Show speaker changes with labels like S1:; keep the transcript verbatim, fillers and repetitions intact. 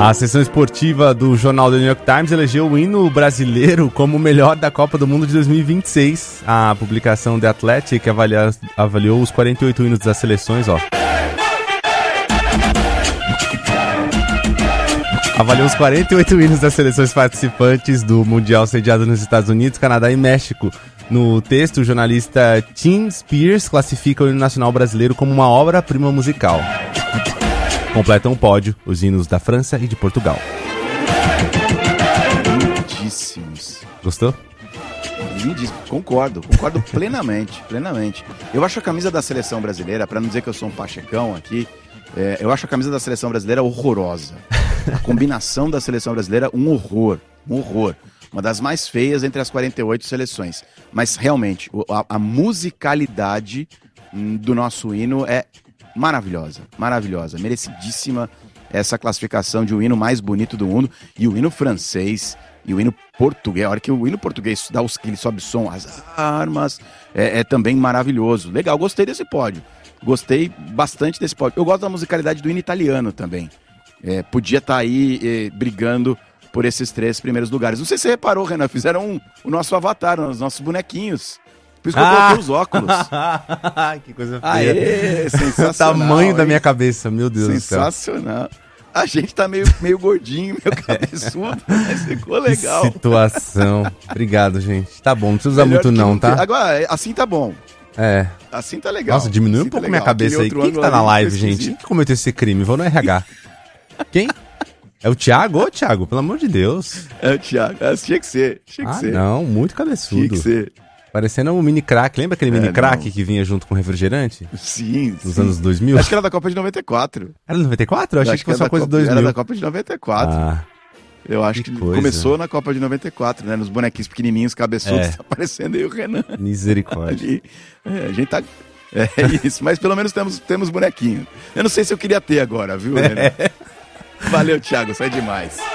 S1: A seção esportiva do jornal The New York Times elegeu o hino brasileiro como o melhor da Copa do Mundo de dois mil e vinte e seis. A publicação The Athletic avalia, avaliou os quarenta e oito hinos das seleções, ó. Avaliou os quarenta e oito hinos das seleções participantes do Mundial sediado nos Estados Unidos, Canadá e México. No texto, o jornalista Tim Spears classifica o hino nacional brasileiro como uma obra-prima musical. Completam o pódio os hinos da França e de Portugal.
S2: Lindíssimos.
S1: Gostou?
S2: Lindíssimo. Concordo, concordo plenamente, plenamente. Eu acho a camisa da seleção brasileira, para não dizer que eu sou um pachecão aqui, é, eu acho a camisa da seleção brasileira horrorosa. A combinação da seleção brasileira, um horror, um horror. Uma das mais feias entre as quarenta e oito seleções. Mas realmente, a, a musicalidade do nosso hino é maravilhosa, maravilhosa, merecidíssima essa classificação de o hino mais bonito do mundo. E o hino francês e o hino português, a hora que o hino português dá os que ele sobe som, as armas, é, é também maravilhoso. Legal, gostei desse pódio, gostei bastante desse pódio. Eu gosto da musicalidade do hino italiano também. É, podia estar tá aí é, brigando por esses três primeiros lugares. Não sei se você reparou, Renan, fizeram um, o nosso avatar, os nossos bonequinhos. Por isso que eu
S1: ah!
S2: coloquei os óculos.
S1: Que coisa feia.
S2: Aê, sensacional.
S1: O tamanho
S2: hein?
S1: da minha cabeça, meu Deus do céu.
S2: Sensacional. A gente tá meio, meio gordinho, meio cabeçudo, mas ficou legal.
S1: Que situação. Obrigado, gente. Tá bom, não precisa usar
S2: Melhor
S1: muito não, tá?
S2: Agora, assim tá bom.
S1: É.
S2: Assim tá legal.
S1: Nossa, diminuiu
S2: assim
S1: um pouco
S2: tá
S1: minha cabeça aí. Quem que tá na live, gente? Quem que cometeu esse crime? Vou no R H. Quem? É o Thiago? Ô, Thiago, pelo amor de Deus.
S2: É o Thiago. Ah, tinha que ser. Tinha que
S1: ah,
S2: ser.
S1: não, muito cabeçudo.
S2: Tinha que ser.
S1: Parecendo um mini crack. Lembra aquele mini
S2: é,
S1: crack
S2: não.
S1: que vinha junto com refrigerante?
S2: Sim,
S1: Nos
S2: sim.
S1: anos dois mil?
S2: Acho que era da Copa de noventa e quatro.
S1: Era noventa e quatro? Eu achei que fosse uma coisa de
S2: Copa,
S1: dois mil.
S2: Era da Copa de noventa e quatro.
S1: Ah,
S2: Eu acho
S1: que
S2: que,
S1: coisa.
S2: começou na Copa de noventa e quatro, né? Nos bonequinhos pequenininhos, cabeçudos,
S1: É.
S2: tá aparecendo aí o Renan.
S1: misericórdia.
S2: Ali. É, a gente tá... É isso, mas pelo menos temos, temos bonequinho. Eu não sei se eu queria ter agora, viu, Renan? Valeu, Thiago, sai demais.